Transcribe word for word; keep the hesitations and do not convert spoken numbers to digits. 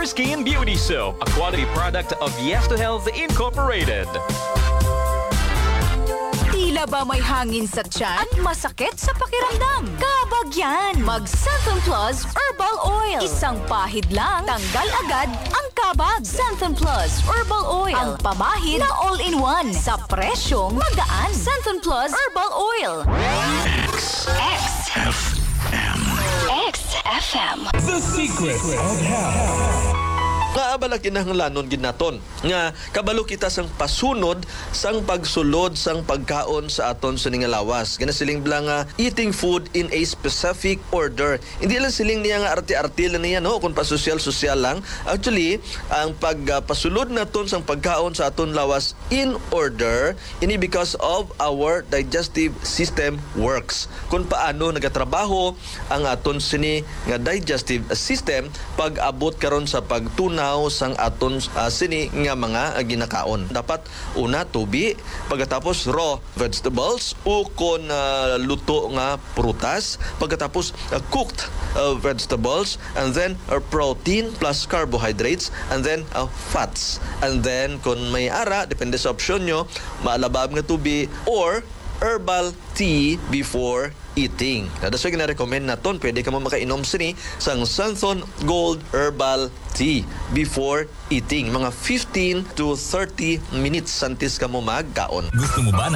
Pure Skin Beauty Soap, a quality product of Yes to Health Incorporated. Tila ba may hangin sa tiyan at masakit sa pakiramdam? Kabag yan! Mag-Santhon Plus Herbal Oil. Isang pahid lang, tanggal agad ang kabag. Santhon Plus Herbal Oil. Ang pamahid na all-in-one sa presyong magaan. Santhon Plus Herbal Oil. X F M. X F M. The secret of health. Nga abala kinahanglanon gid naton nga kabalo kita sang pasunod sang pagsulod sang pagkaon sa aton sa lawas. Gana siling bla nga eating food in a specific order. Hindi lang siling niya nga arti-arti lang niya no kun pa social-social lang. Actually, ang pagpasulod naton sang pagkaon sa aton lawas in order ini because of our digestive system works. Kung paano nagatrabaho ang aton sini nga digestive system pag abot karon sa pagtuna sang aton uh, sini nga mga uh, ginakaon. Dapat una tubi, pagkatapos raw vegetables o kon uh, luto nga prutas, pagkatapos uh, cooked uh, vegetables, and then uh, protein plus carbohydrates, and then uh, fats. And then kung may ara, depende sa opsyon nyo, maalabab nga tubi or herbal tea before eating. That's why gina-recommend naton, pwede ka mo makainom sini sang Santhon Gold Herbal Tea before eating. Mga fifteen to thirty minutes santis ka mo magkaon. Gusto mo ba